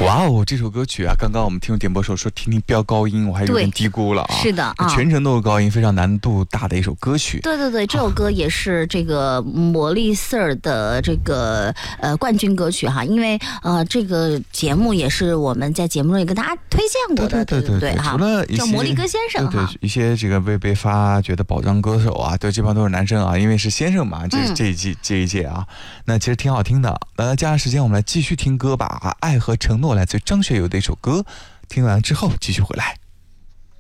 哇哦，这首歌曲啊，刚刚我们听众点播时候说听听飙高音，我还有点低估了啊。 是的啊， 全程都是高音，非常难度大的一首歌曲。 对对对，这首歌也是这个魔力Sir的这个冠军歌曲哈，因为这个节目也是我们在节目中也跟大家推荐过的，对哈。 除了一些叫魔力哥先生哈， 对一些这个未被发掘的宝藏歌手啊，对，这帮都是男生啊，因为是先生嘛，这一届啊，那其实挺好听的。接下来时间我们来继续听歌吧，爱和承诺来自张学友的一首歌，听完之后继续回来。